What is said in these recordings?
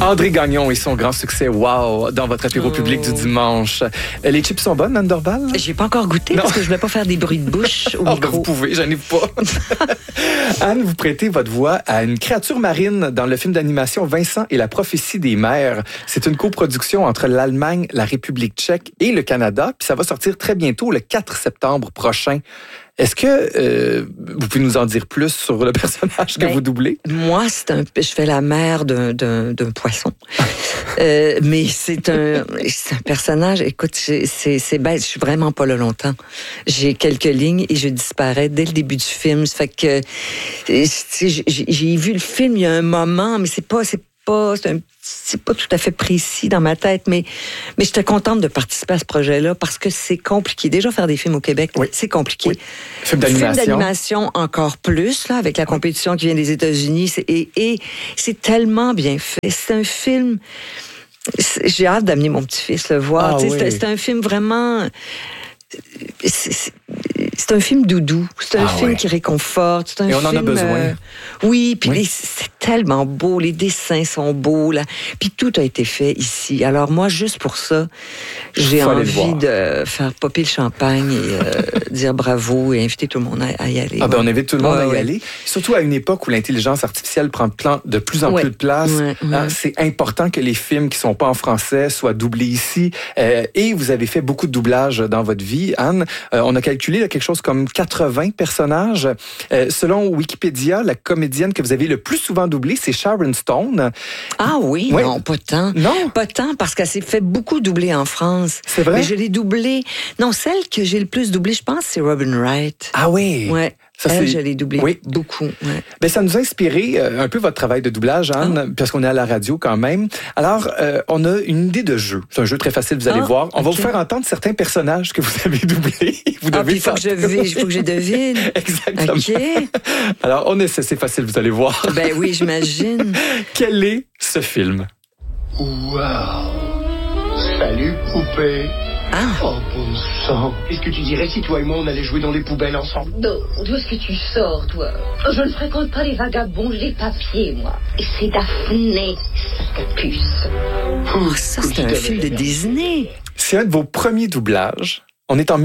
André Gagnon et son grand succès, wow, dans votre apéro public du dimanche. Les chips sont bonnes, Anne Dorval? J'ai pas encore goûté parce que je voulais pas faire des bruits de bouche au micro. Vous pouvez, j'en ai pas. Anne, vous prêtez votre voix à une créature marine dans le film d'animation Vincent et la prophétie des mers. C'est une coproduction entre l'Allemagne, la République tchèque et le Canada, puis ça va sortir très bientôt, le 4 septembre prochain. Est-ce que vous pouvez nous en dire plus sur le personnage que vous doublez? Moi, je fais la mère d'un poisson. Mais c'est un personnage, écoute, c'est bête, je suis vraiment pas là longtemps. J'ai quelques lignes et je disparais dès le début du film. Ça fait que j'ai vu le film il y a un moment, mais c'est pas tout à fait précis dans ma tête, mais j'étais contente de participer à ce projet-là parce que c'est compliqué. Déjà, faire des films au Québec, oui, c'est compliqué. Oui. Film d'animation encore plus, là, avec la compétition qui vient des États-Unis. Et c'est tellement bien fait. C'est un film... J'ai hâte d'amener mon petit-fils le voir. C'est un film vraiment... C'est un film doudou. C'est un film qui réconforte. C'est un film, on en a besoin. Oui, puis c'est tellement beau. Les dessins sont beaux. Là. Puis tout a été fait ici. Alors moi, juste pour ça, j'ai envie de faire popper le champagne et dire bravo et inviter tout le monde à y aller. On invite tout le monde à y aller. Surtout à une époque où l'intelligence artificielle prend de plus en plus de place. C'est important que les films qui ne sont pas en français soient doublés ici. Et vous avez fait beaucoup de doublages dans votre vie, Anne. On a calculé quelque chose comme 80 personnages. Selon Wikipédia, la comédienne que vous avez le plus souvent doublée, c'est Sharon Stone. Ah oui? Non, pas tant. Non? Pas tant, parce qu'elle s'est fait beaucoup doubler en France. C'est vrai? Mais je l'ai doublée. Non, celle que j'ai le plus doublée, je pense, c'est Robin Wright. Ah oui? Ouais. Je l'ai doublée beaucoup. Ouais. Ben, ça nous a inspiré un peu votre travail de doublage, Anne, parce qu'on est à la radio quand même. Alors, on a une idée de jeu. C'est un jeu très facile, vous allez voir. On va vous faire entendre certains personnages que vous avez doublés. Vous devez il faut que je devine. Exactement. Okay. Alors, c'est facile, vous allez voir. Ben oui, j'imagine. Quel est ce film? Wow! Salut, poupée! Oh, bon sang! Qu'est-ce que tu dirais si toi et moi on allait jouer dans les poubelles ensemble? Non, d'où est-ce que tu sors, toi? Je ne fréquente pas les vagabonds, les papiers, moi. Et c'est Daphné, capuce. Oh, ça, c'est un film de Disney. C'est un de vos premiers doublages. On est en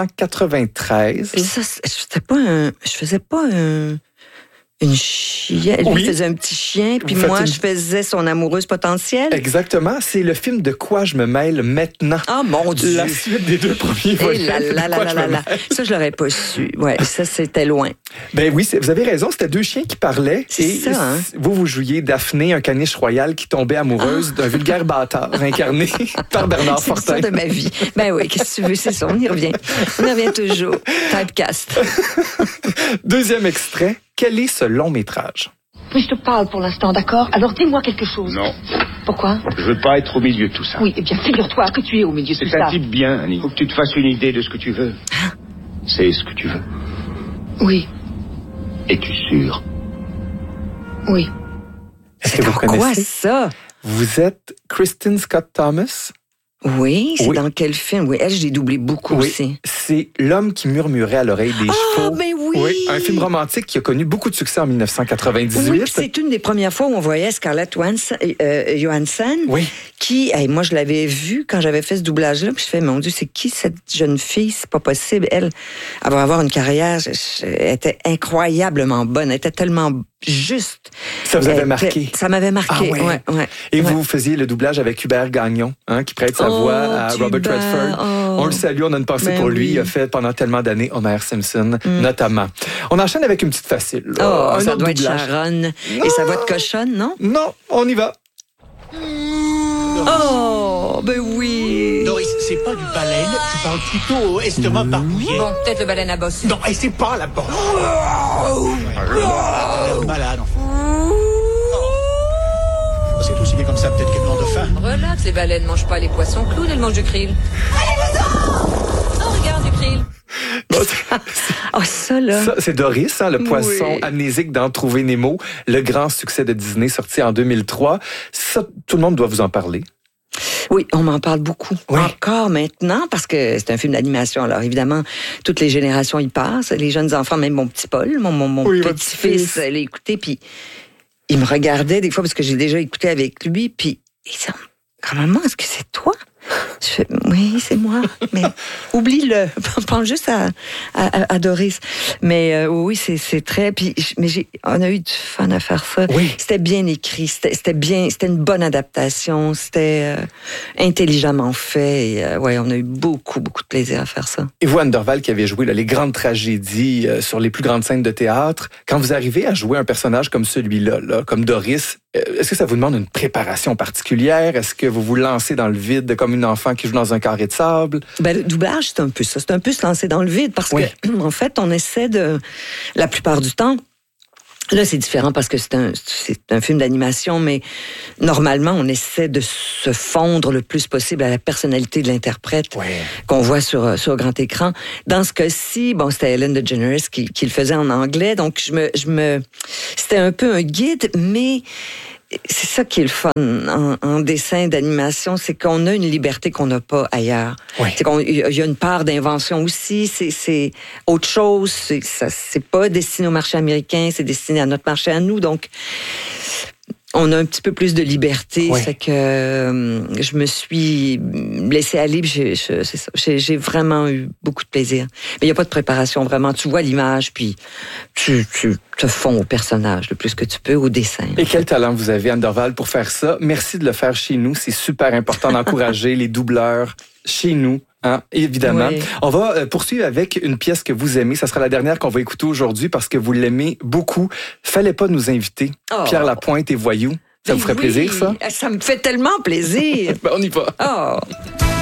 1993. Et ça, je faisais pas une chienne. Lui faisait un petit chien, puis moi, je faisais son amoureuse potentielle. Exactement. C'est le film De quoi je me mêle maintenant. Ah, mon Dieu! La suite des deux premiers volets. Ça, je l'aurais pas su. Ouais, ça, c'était loin. Ben oui, vous avez raison. C'était deux chiens qui parlaient. C'est ça, hein? Vous jouiez Daphné, un caniche royal qui tombait amoureuse d'un vulgaire bâtard incarné par Bernard Fortin. C'est ça de ma vie. Ben oui, qu'est-ce que tu veux? C'est ça, on y revient. On y revient toujours. Typecast. Deuxième extrait. Quel est ce long métrage? Mais je te parle pour l'instant, d'accord? Alors dis-moi quelque chose. Non. Pourquoi? Je veux pas être au milieu de tout ça. Oui, eh bien, figure-toi que tu es au milieu de tout ça. C'est un type bien, Annie. Faut que tu te fasses une idée de ce que tu veux. C'est ce que tu veux. Oui. Es-tu sûr? Oui. Est-ce que vous connaissez? Quoi, ça? Vous êtes Kristen Scott Thomas? Oui, c'est dans quel film? Oui, elle, je l'ai doublé beaucoup aussi. C'est L'homme qui murmurait à l'oreille des chevaux. Ah, ben oui! Un film romantique qui a connu beaucoup de succès en 1998. Oui, c'est une des premières fois où on voyait Scarlett Johansson, qui, moi, je l'avais vue quand j'avais fait ce doublage-là, puis je fais, mon Dieu, c'est qui cette jeune fille? C'est pas possible. Elle va avoir une carrière, elle était incroyablement bonne, elle était tellement juste. Ça vous avait marqué? Ça m'avait marqué, Et vous faisiez le doublage avec Hubert Gagnon, qui prête sa voix à Robert Redford. On le salue, on a une pensée pour lui. Il a fait pendant tellement d'années Homer Simpson, notamment. On enchaîne avec une petite facile. Ça doit être Sharon. Et sa voix de cochonne, non? Non, on y va. Oh, ben oui. Doris, c'est pas du baleine, tu parles plutôt au estomac barbouillé. Bon, peut-être le baleine à bosse. Non, et c'est pas la bosse. Malade, enfin. C'est aussi bien comme ça, peut-être qu'elle meurt de faim. Relax, les baleines mangent pas les poissons clowns, elles mangent du krill. Allez-vous-en! Oh, regarde, du krill. Ça, là. Ça, c'est Doris, le poisson amnésique dans Trouver Nemo, le grand succès de Disney sorti en 2003. Ça, tout le monde doit vous en parler. Oui, on m'en parle beaucoup. Oui. Encore maintenant, parce que c'est un film d'animation. Alors, évidemment, toutes les générations y passent. Les jeunes enfants, même mon petit Paul, mon petit-fils, l'a écouté, puis il me regardait des fois parce que j'ai déjà écouté avec lui, puis il disait, maman, est-ce que c'est toi? Je fais, oui, c'est moi, mais oublie-le. Pense juste à Doris. Mais oui, c'est très... on a eu du fun à faire ça. Oui. C'était bien écrit, c'était une bonne adaptation, c'était intelligemment fait. Et, on a eu beaucoup, beaucoup de plaisir à faire ça. Et vous, Anne Dorval, qui avez joué les grandes tragédies sur les plus grandes scènes de théâtre, quand vous arrivez à jouer un personnage comme celui-là, comme Doris, est-ce que ça vous demande une préparation particulière? Est-ce que vous vous lancez dans le vide comme une enfant qui joue dans un carré de sable? Le doublage, c'est un peu ça. C'est un peu se lancer dans le vide parce que, en fait, on essaie la plupart du temps. Là, c'est différent parce que c'est un film d'animation, mais normalement, on essaie de se fondre le plus possible à la personnalité de l'interprète qu'on voit sur grand écran. Dans ce cas-ci, c'était Ellen DeGeneres qui le faisait en anglais, donc c'était un peu un guide, mais c'est ça qui est le fun en dessin d'animation, c'est qu'on a une liberté qu'on n'a pas ailleurs. Oui. C'est qu'il y a une part d'invention aussi, c'est autre chose, c'est pas destiné au marché américain, c'est destiné à notre marché à nous, donc on a un petit peu plus de liberté, c'est que je me suis laissée aller, j'ai vraiment eu beaucoup de plaisir. Mais il n'y a pas de préparation, vraiment. Tu vois l'image, puis tu te fonds au personnage le plus que tu peux, au dessin. Et quel talent vous avez, Anne Dorval, pour faire ça. Merci de le faire chez nous. C'est super important d'encourager les doubleurs chez nous. Évidemment. Oui. On va poursuivre avec une pièce que vous aimez. Ça sera la dernière qu'on va écouter aujourd'hui parce que vous l'aimez beaucoup. Fallait pas nous inviter. Pierre Lapointe et Voyou. Ça vous ferait plaisir, ça? Ça me fait tellement plaisir. On y va.